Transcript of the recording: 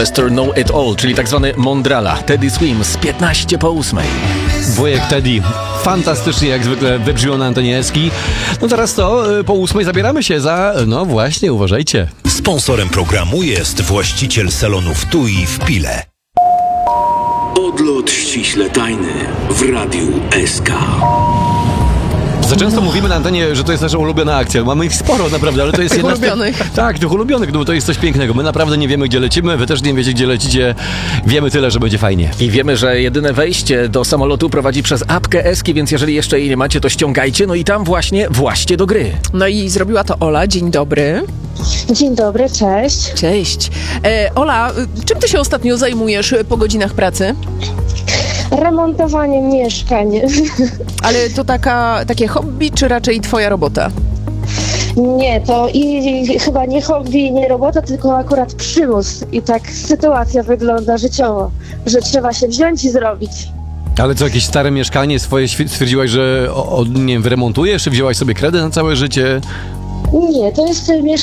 Mr. Know It All, czyli tak zwany Mondrala. Teddy Swims, 8:15. Wujek Teddy, fantastycznie jak zwykle wybrzmiał na antenie Eski. No teraz to, po 8 zabieramy się za, no właśnie, uważajcie. Sponsorem programu jest właściciel salonów TUI w Pile. Odlot ściśle tajny w Radiu SK. Za często mówimy na antenie, że to jest nasza ulubiona akcja. Mamy ich sporo naprawdę, ale to jest jedna z tych... ulubionych. Tak, tych ulubionych, no bo to jest coś pięknego. My naprawdę nie wiemy, gdzie lecimy, wy też nie wiecie, gdzie lecicie. Wiemy tyle, że będzie fajnie. I wiemy, że jedyne wejście do samolotu prowadzi przez apkę Eski, więc jeżeli jeszcze jej nie macie, to ściągajcie, no i tam właśnie do gry. No i zrobiła to Ola. Dzień dobry. Dzień dobry, cześć. Cześć. Ola, czym ty się ostatnio zajmujesz po godzinach pracy? Remontowanie mieszkań. Ale to takie hobby, czy raczej twoja robota? Nie, to i chyba nie hobby, nie robota, tylko akurat przymus. I tak sytuacja wygląda życiowo, że trzeba się wziąć i zrobić. Ale co, jakieś stare mieszkanie swoje stwierdziłaś, że nie wiem, wyremontujesz, czy wzięłaś sobie kredyt na całe życie? Nie, to jest mieszkanie